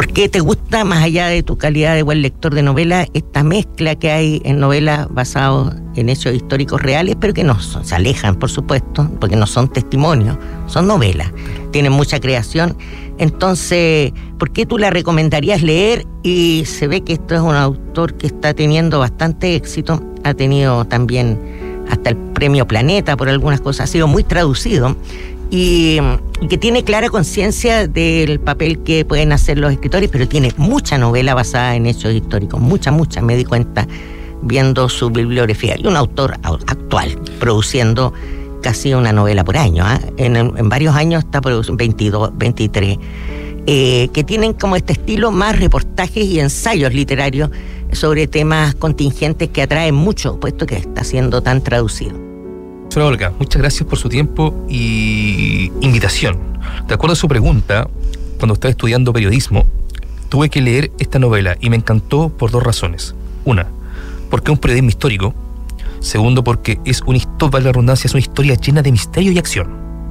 ¿Por qué te gusta, más allá de tu calidad de buen lector de novela, esta mezcla que hay en novelas basadas en hechos históricos reales, pero que se alejan, por supuesto, porque no son testimonios, son novelas, tienen mucha creación? Entonces, ¿por qué tú la recomendarías leer? Y se ve que esto es un autor que está teniendo bastante éxito, ha tenido también hasta el premio Planeta por algunas cosas, ha sido muy traducido, y que tiene clara conciencia del papel que pueden hacer los escritores, pero tiene mucha novela basada en hechos históricos, mucha, me di cuenta viendo su bibliografía. Y un autor actual, produciendo casi una novela por año, en varios años está produciendo 22, 23, que tienen como este estilo más reportajes y ensayos literarios sobre temas contingentes que atraen mucho, puesto que está siendo tan traducido. Señora Olga, muchas gracias por su tiempo y invitación. De acuerdo a su pregunta, cuando estaba estudiando periodismo, tuve que leer esta novela y me encantó por dos razones. Una, porque es un periodismo histórico. Segundo, porque valga la redundancia, es una historia llena de misterio y acción.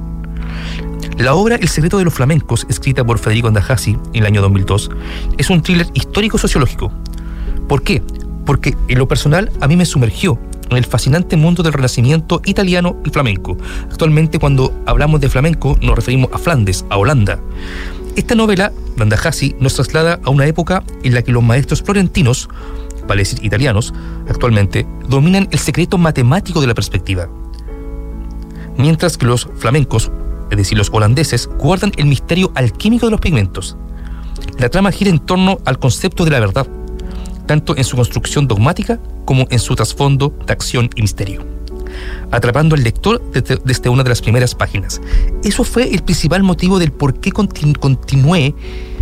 La obra El secreto de los flamencos, escrita por Federico Andajasi en el año 2002, es un thriller histórico-sociológico. ¿Por qué? Porque en lo personal a mí me sumergió en el fascinante mundo del Renacimiento italiano y flamenco. Actualmente, cuando hablamos de flamenco, nos referimos a Flandes, a Holanda. Esta novela, de Andajasi, nos traslada a una época en la que los maestros florentinos, vale decir italianos, actualmente, dominan el secreto matemático de la perspectiva. Mientras que los flamencos, es decir, los holandeses, guardan el misterio alquímico de los pigmentos. La trama gira en torno al concepto de la verdad, tanto en su construcción dogmática como en su trasfondo de acción y misterio, atrapando al lector desde una de las primeras páginas. Eso fue el principal motivo del por qué continué,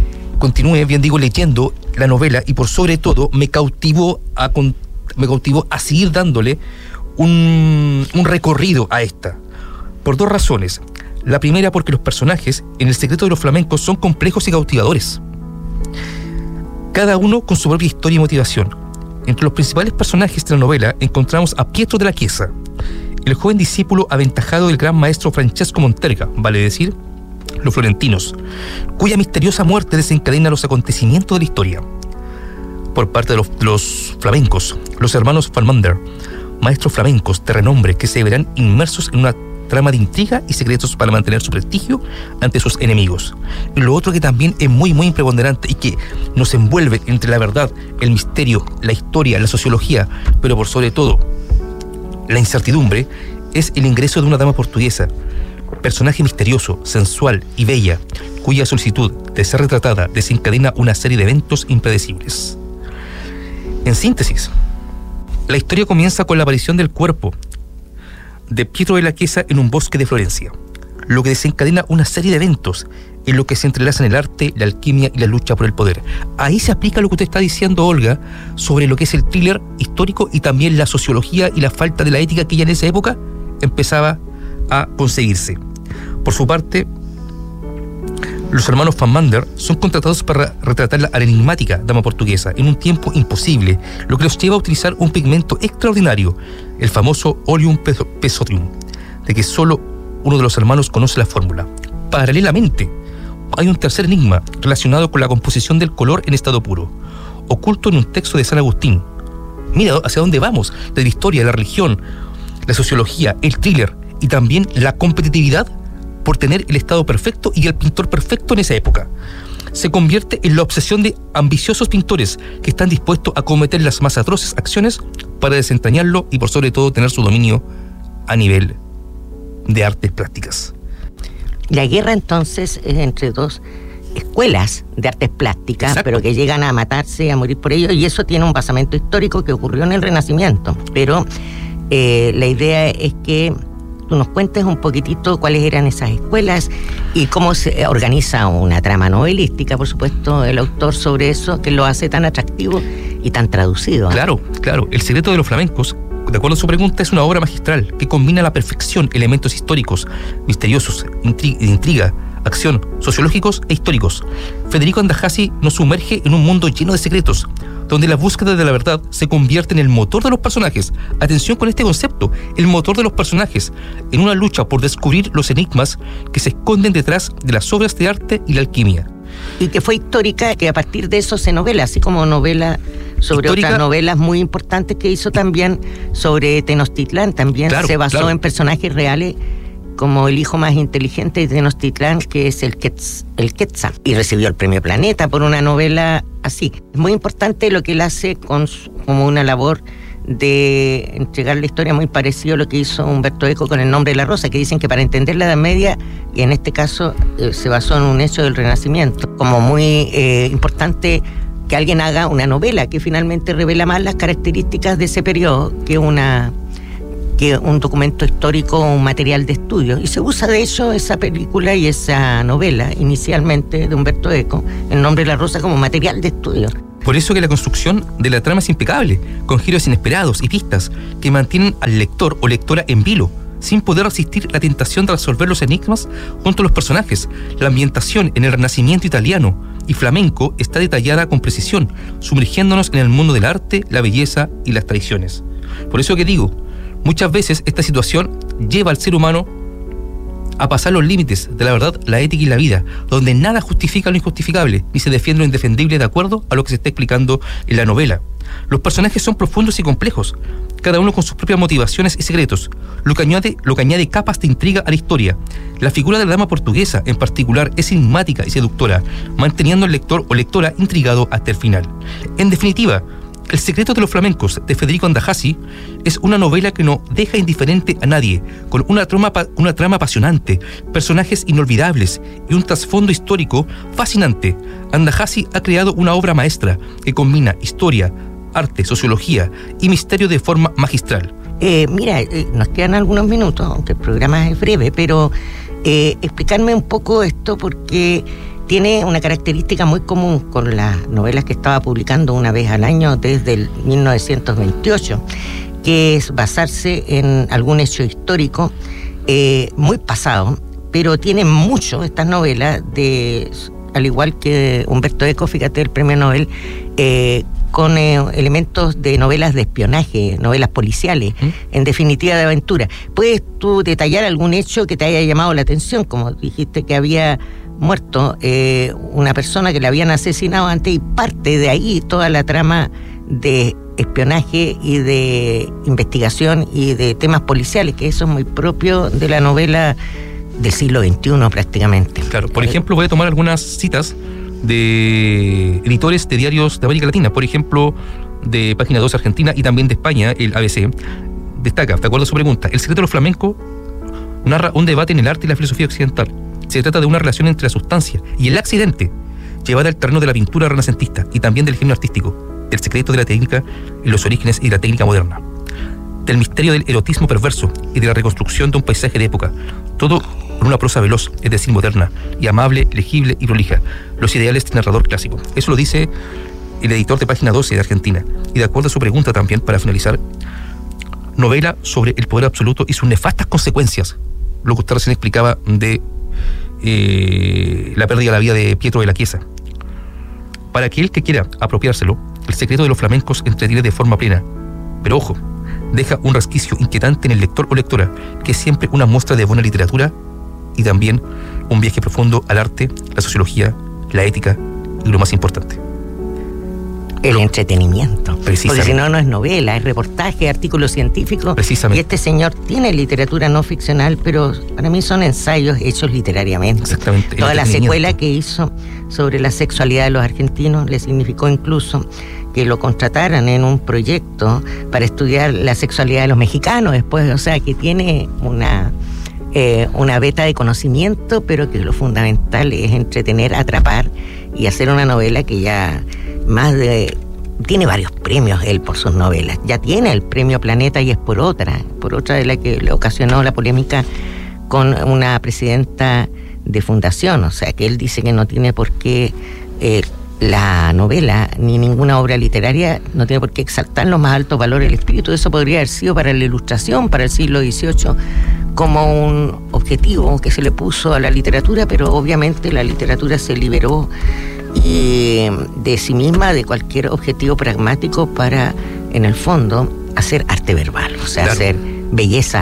leyendo la novela, y por sobre todo me cautivó a seguir dándole un recorrido a esta, por dos razones. La primera, porque los personajes en El secreto de los flamencos son complejos y cautivadores, cada uno con su propia historia y motivación. Entre los principales personajes de la novela encontramos a Pietro della Chiesa, el joven discípulo aventajado del gran maestro Francesco Monterga, vale decir, los florentinos, cuya misteriosa muerte desencadena los acontecimientos de la historia. Por parte de los flamencos, los hermanos Falmander, maestros flamencos de renombre que se verán inmersos en una trama de intriga y secretos para mantener su prestigio ante sus enemigos. Y lo otro que también es muy preponderante y que nos envuelve entre la verdad, el misterio, la historia, la sociología, pero por sobre todo la incertidumbre, es el ingreso de una dama portuguesa, personaje misterioso, sensual y bella, cuya solicitud de ser retratada desencadena una serie de eventos impredecibles. En síntesis, la historia comienza con la aparición del cuerpo de Pietro della Chiesa en un bosque de Florencia, lo que desencadena una serie de eventos en lo que se entrelazan el arte, la alquimia y la lucha por el poder. Ahí se aplica lo que usted está diciendo, Olga, sobre lo que es el thriller histórico y también la sociología y la falta de la ética que ya en esa época empezaba a conseguirse. Por su parte, los hermanos Falmander son contratados para retratar a la enigmática dama portuguesa en un tiempo imposible, lo que los lleva a utilizar un pigmento extraordinario, el famoso Oleum Pesotrium, de que solo uno de los hermanos conoce la fórmula. Paralelamente, hay un tercer enigma relacionado con la composición del color en estado puro, oculto en un texto de San Agustín. Mira hacia dónde vamos, de la historia, la religión, la sociología, el thriller y también la competitividad por tener el estado perfecto y el pintor perfecto en esa época. Se convierte en la obsesión de ambiciosos pintores que están dispuestos a cometer las más atroces acciones para desentrañarlo y por sobre todo tener su dominio a nivel de artes plásticas. La guerra entonces es entre dos escuelas de artes plásticas, exacto, pero que llegan a matarse y a morir por ello, y eso tiene un basamento histórico que ocurrió en el Renacimiento. Pero la idea es que tú nos cuentes un poquitito cuáles eran esas escuelas y cómo se organiza una trama novelística, por supuesto, el autor sobre eso, que lo hace tan atractivo y tan traducido. Claro. El secreto de los flamencos, de acuerdo a su pregunta, es una obra magistral que combina a la perfección elementos históricos, misteriosos, intriga, acción, sociológicos e históricos. Federico Andajasi nos sumerge en un mundo lleno de secretos, donde la búsqueda de la verdad se convierte en el motor de los personajes. Atención con este concepto, el motor de los personajes, en una lucha por descubrir los enigmas que se esconden detrás de las obras de arte y la alquimia. Y que fue histórica, que a partir de eso se novela, así como novela sobre histórica, otras novelas muy importantes que hizo también sobre Tenochtitlán. También se basó en personajes reales, como el hijo más inteligente de Tenochtitlán, que es el Quetzal, y recibió el Premio Planeta por una novela así. Es muy importante lo que él hace como una labor de entregar la historia, muy parecido a lo que hizo Humberto Eco con El nombre de la rosa, que dicen que para entender la Edad Media, y en este caso se basó en un hecho del Renacimiento, como muy importante que alguien haga una novela que finalmente revela más las características de ese periodo que un documento histórico o un material de estudio. Y se usa de hecho esa película y esa novela inicialmente de Humberto Eco, El nombre de la rosa, como material de estudio. Por eso que la construcción de la trama es impecable, con giros inesperados y pistas que mantienen al lector o lectora en vilo, sin poder resistir la tentación de resolver los enigmas junto a los personajes. La ambientación en el Renacimiento italiano y flamenco está detallada con precisión, sumergiéndonos en el mundo del arte, la belleza y las tradiciones. Por eso que digo, muchas veces esta situación lleva al ser humano a pasar los límites de la verdad, la ética y la vida, donde nada justifica lo injustificable, ni se defiende lo indefendible de acuerdo a lo que se está explicando en la novela. Los personajes son profundos y complejos, cada uno con sus propias motivaciones y secretos, lo que añade capas de intriga a la historia. La figura de la dama portuguesa, en particular, es enigmática y seductora, manteniendo al lector o lectora intrigado hasta el final. En definitiva, El secreto de los flamencos, de Federico Andajasi, es una novela que no deja indiferente a nadie, con una trama apasionante, personajes inolvidables y un trasfondo histórico fascinante. Andajasi ha creado una obra maestra que combina historia, arte, sociología y misterio de forma magistral. Nos quedan algunos minutos, aunque el programa es breve, pero explicarme un poco esto, porque tiene una característica muy común con las novelas que estaba publicando una vez al año desde el 1928, que es basarse en algún hecho histórico muy pasado, pero tienen mucho estas novelas, al igual que Humberto Eco, fíjate, el premio Nobel, con elementos de novelas de espionaje, novelas policiales, en definitiva de aventura. ¿Puedes tú detallar algún hecho que te haya llamado la atención? Como dijiste que había muerto una persona que le habían asesinado antes, y parte de ahí toda la trama de espionaje y de investigación y de temas policiales, que eso es muy propio de la novela del siglo XXI prácticamente. Claro, por ejemplo, voy a tomar algunas citas de editores de diarios de América Latina, por ejemplo, de Página 2 Argentina y también de España, el ABC, destaca, de acuerdo a su pregunta, El secreto de los flamencos narra un debate en el arte y la filosofía occidental. Se trata de una relación entre la sustancia y el accidente, llevada al terreno de la pintura renacentista y también del genio artístico, del secreto de la técnica en los orígenes y de la técnica moderna, del misterio del erotismo perverso y de la reconstrucción de un paisaje de época, todo con una prosa veloz, es decir, moderna, y amable, legible y prolija, los ideales del narrador clásico. Eso lo dice el editor de Página 12 de Argentina. Y de acuerdo a su pregunta también, para finalizar, novela sobre el poder absoluto y sus nefastas consecuencias, lo que usted recién explicaba de la pérdida de la vida de Pietro de la Chiesa. Para aquel que quiera apropiárselo, El secreto de los flamencos entretiene de forma plena, pero ojo, deja un resquicio inquietante en el lector o lectora, que es siempre una muestra de buena literatura y también un viaje profundo al arte, la sociología, la ética y lo más importante, el entretenimiento. Porque si no, no es novela, es reportaje, artículo científico. Precisamente. Y este señor tiene literatura no ficcional, pero para mí son ensayos hechos literariamente. Exactamente. Toda la secuela que hizo sobre la sexualidad de los argentinos le significó incluso que lo contrataran en un proyecto para estudiar la sexualidad de los mexicanos después. O sea, que tiene una beta de conocimiento, pero que lo fundamental es entretener, atrapar y hacer una novela que ya tiene varios premios él por sus novelas. Ya tiene el premio Planeta y es por otra de la que le ocasionó la polémica con una presidenta de fundación. O sea, que él dice que no tiene por qué la novela ni ninguna obra literaria no tiene por qué exaltar los más altos valores del espíritu. Eso podría haber sido para la Ilustración, para el siglo XVIII, como un objetivo que se le puso a la literatura, pero obviamente la literatura se liberó de sí misma, de cualquier objetivo pragmático, para, en el fondo, hacer arte verbal, o sea, claro, hacer belleza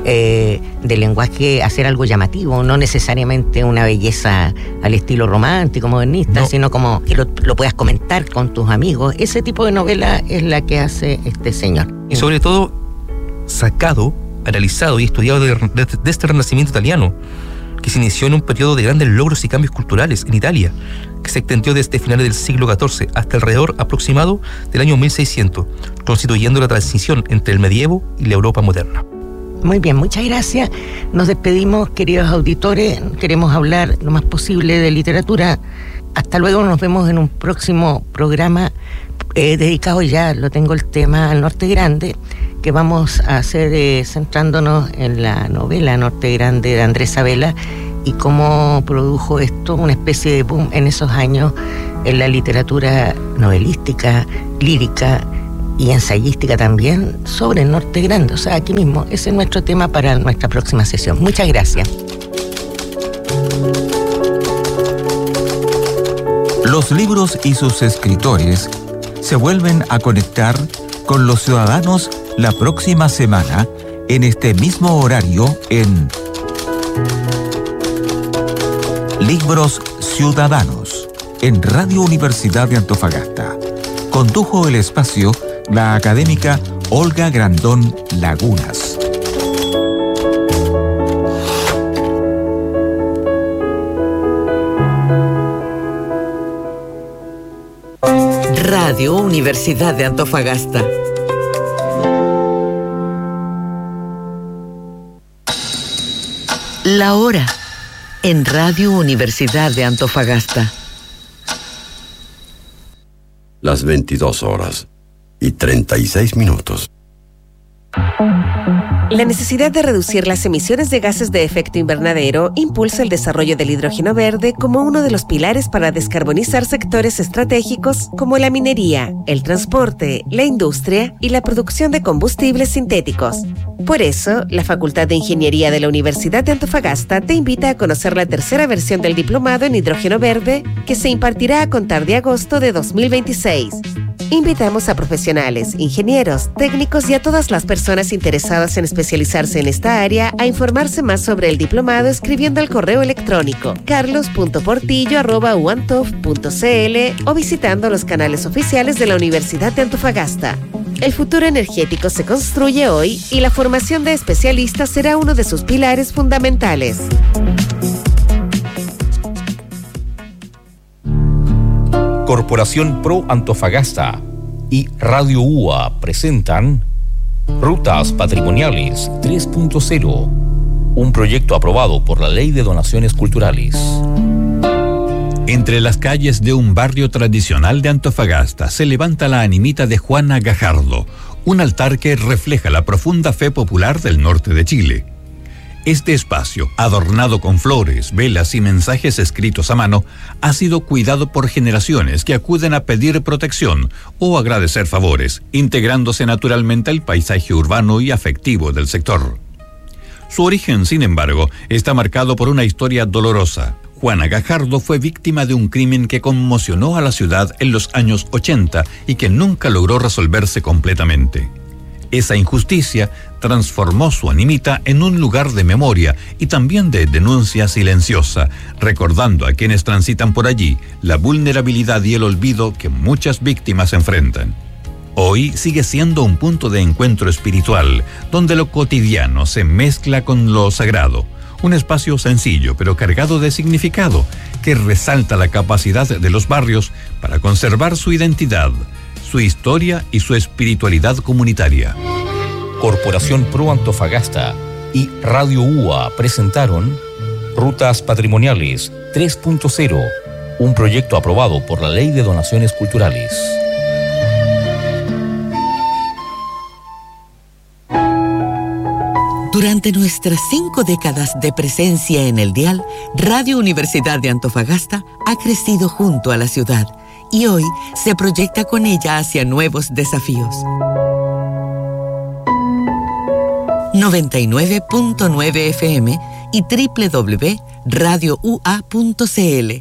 de lenguaje, hacer algo llamativo, no necesariamente una belleza al estilo romántico, modernista, no, sino como que lo puedas comentar con tus amigos. Ese tipo de novela es la que hace este señor. Y sobre todo, sacado, analizado y estudiado de este renacimiento italiano, que se inició en un periodo de grandes logros y cambios culturales en Italia, que se extendió desde finales del siglo XIV hasta alrededor aproximado del año 1600, constituyendo la transición entre el medievo y la Europa moderna. Muy bien, muchas gracias. Nos despedimos, queridos auditores. Queremos hablar lo más posible de literatura. Hasta luego, nos vemos en un próximo programa dedicado, ya lo tengo el tema, al Norte Grande, que vamos a hacer centrándonos en la novela Norte Grande de Andrés Sabela y cómo produjo esto una especie de boom en esos años en la literatura novelística, lírica y ensayística también sobre el Norte Grande. O sea, aquí mismo, ese es nuestro tema para nuestra próxima sesión. Muchas gracias. Los libros y sus escritores se vuelven a conectar con los ciudadanos la próxima semana en este mismo horario en Libros Ciudadanos en Radio Universidad de Antofagasta. Condujo el espacio la académica Olga Grandón Lagunas. Radio Universidad de Antofagasta. La hora en Radio Universidad de Antofagasta. Las 22:36. La necesidad de reducir las emisiones de gases de efecto invernadero impulsa el desarrollo del hidrógeno verde como uno de los pilares para descarbonizar sectores estratégicos como la minería, el transporte, la industria y la producción de combustibles sintéticos. Por eso, la Facultad de Ingeniería de la Universidad de Antofagasta te invita a conocer la tercera versión del diplomado en hidrógeno verde que se impartirá a contar de agosto de 2026. Invitamos a profesionales, ingenieros, técnicos y a todas las personas interesadas en especializarse en esta área a informarse más sobre el diplomado escribiendo al correo electrónico carlos.portillo@uantof.cl o visitando los canales oficiales de la Universidad de Antofagasta. El futuro energético se construye hoy y la formación de especialistas será uno de sus pilares fundamentales. Corporación Pro Antofagasta y Radio UA presentan Rutas Patrimoniales 3.0, un proyecto aprobado por la Ley de Donaciones Culturales. Entre las calles de un barrio tradicional de Antofagasta se levanta la animita de Juana Gajardo, un altar que refleja la profunda fe popular del norte de Chile. Este espacio, adornado con flores, velas y mensajes escritos a mano, ha sido cuidado por generaciones que acuden a pedir protección o agradecer favores, integrándose naturalmente al paisaje urbano y afectivo del sector. Su origen, sin embargo, está marcado por una historia dolorosa. Juana Gajardo fue víctima de un crimen que conmocionó a la ciudad en los años 80 y que nunca logró resolverse completamente. Esa injusticia transformó su animita en un lugar de memoria y también de denuncia silenciosa, recordando a quienes transitan por allí la vulnerabilidad y el olvido que muchas víctimas enfrentan. Hoy sigue siendo un punto de encuentro espiritual, donde lo cotidiano se mezcla con lo sagrado. Un espacio sencillo pero cargado de significado que resalta la capacidad de los barrios para conservar su identidad, su historia y su espiritualidad comunitaria. Corporación Pro Antofagasta y Radio UA presentaron Rutas Patrimoniales 3.0, un proyecto aprobado por la Ley de Donaciones Culturales. Durante nuestras 5 décadas de presencia en el dial, Radio Universidad de Antofagasta ha crecido junto a la ciudad y hoy se proyecta con ella hacia nuevos desafíos. 99.9 FM y www.radioua.cl.